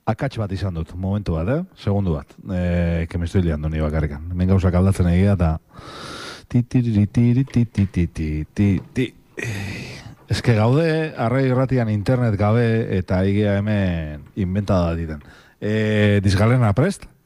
akats bat izan dut, momentu bat, segundu bat, que me estoy liando ni bakarrikan. Hemen gauzak aldatzen egia eta... Ez que gaude, arrai irratian internet gabe eta egia hemen inventada diten. Disgalena prest?